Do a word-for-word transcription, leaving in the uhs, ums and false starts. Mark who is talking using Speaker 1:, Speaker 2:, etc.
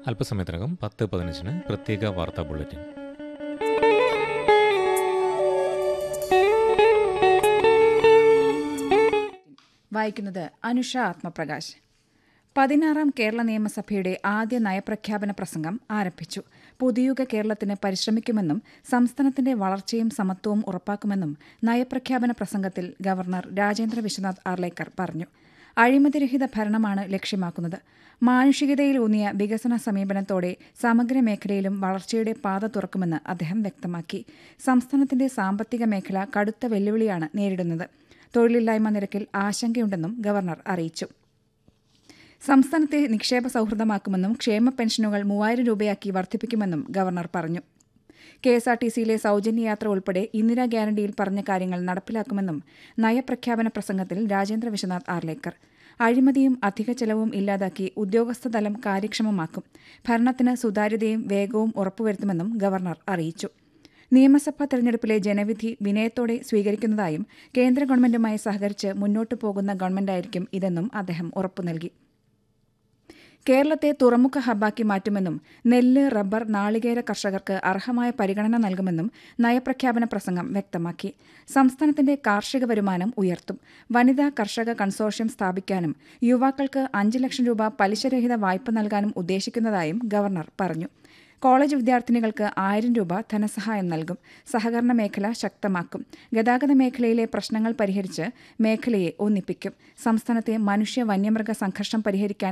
Speaker 1: അല്പസമയത്തിനകം പത്ത് പതിനഞ്ചിന് പ്രത്യേക വാർത്താ ബുള്ളറ്റിൻ.
Speaker 2: വായിക്കുന്നത് അനുഷ ആത്മപ്രകാശ്. പതിനാറാം കേരള നിയമസഭയുടെ ആദ്യ നയപ്രഖ്യാപന പ്രസംഗം ആരംഭിച്ചു. പുതുയുഗ കേരളത്തിന് പരിശ്രമിക്കുമെന്നും സംസ്ഥാനത്തിന്റെ വളർച്ചയും സമത്വവും ഉറപ്പാക്കുമെന്നും നയപ്രഖ്യാപന പ്രസംഗത്തിൽ ഗവർണർ രാജേന്ദ്ര വിശ്വനാഥ് ആർലേക്കർ പറഞ്ഞു. അഴിമതിരഹിത ഭരണമാണ് ലക്ഷ്യമാക്കുന്നത്. മാനുഷികതയിലൂന്നിയ വികസന സമീപനത്തോടെ സമഗ്ര മേഖലയിലും വളർച്ചയുടെ പാത തുറക്കുമെന്ന് അദ്ദേഹം വ്യക്തമാക്കി. സംസ്ഥാനത്തിന്റെ സാമ്പത്തിക മേഖല കടുത്ത വെല്ലുവിളിയാണ് നേരിടുന്നത്. തൊഴിലില്ലായ്മ നിരക്കിൽ ആശങ്കയുണ്ടെന്നും ഗവർണർ അറിയിച്ചു. സംസ്ഥാനത്തെ നിക്ഷേപ സൌഹൃദമാക്കുമെന്നും ക്ഷേമ പെൻഷനുകൾ മൂവായിരം രൂപയാക്കി വർദ്ധിപ്പിക്കുമെന്നും ഗവർണർ പറഞ്ഞു. കെ എസ് ആർ ടി സിയിലെ സൌജന്യ യാത്ര ഉൾപ്പെടെ ഇന്ദിരാ ഗ്യാരണ്ടിയിൽ പറഞ്ഞ കാര്യങ്ങൾ നടപ്പിലാക്കുമെന്നും നയപ്രഖ്യാപന പ്രസംഗത്തിൽ രാജേന്ദ്ര വിശ്വനാഥ് ആർലേക്കർ. അഴിമതിയും അധിക ചെലവും ഇല്ലാതാക്കി ഉദ്യോഗസ്ഥതലം കാര്യക്ഷമമാക്കും. ഭരണത്തിന് സുതാര്യതയും വേഗവും ഉറപ്പുവരുത്തുമെന്നും ഗവർണർ അറിയിച്ചു. നിയമസഭാ തെരഞ്ഞെടുപ്പിലെ ജനവിധി വിനയത്തോടെ സ്വീകരിക്കുന്നതായും കേന്ദ്ര ഗവൺമെന്റുമായി സഹകരിച്ച് മുന്നോട്ടു പോകുന്ന ഗവൺമെന്റായിരിക്കും ഇതെന്നും അദ്ദേഹം ഉറപ്പു നൽകി. കേരളത്തെ തുറമുഖ ഹബ്ബാക്കി മാറ്റുമെന്നും നെല്ല്, റബ്ബർ, നാളികേര കർഷകർക്ക് അർഹമായ പരിഗണന നൽകുമെന്നും നയപ്രഖ്യാപന പ്രസംഗം വ്യക്തമാക്കി. സംസ്ഥാനത്തിന്റെ കാർഷിക വരുമാനം ഉയർത്തും. വനിതാ കർഷക കൺസോർഷ്യം സ്ഥാപിക്കാനും യുവാക്കൾക്ക് അഞ്ച് ലക്ഷം രൂപ പലിശരഹിത വായ്പ നൽകാനും ഉദ്ദേശിക്കുന്നതായും ഗവർണർ പറഞ്ഞു. കോളേജ് വിദ്യാർത്ഥിനികൾക്ക് ആയിരം രൂപ ധനസഹായം നൽകും. സഹകരണ മേഖല ശക്തമാക്കും. ഗതാഗത മേഖലയിലെ പ്രശ്നങ്ങൾ പരിഹരിച്ച് മേഖലയെ ഒന്നിപ്പിക്കും. സംസ്ഥാനത്തെ മനുഷ്യ വന്യമൃഗ സംഘർഷം പരിഹരിക്കാൻ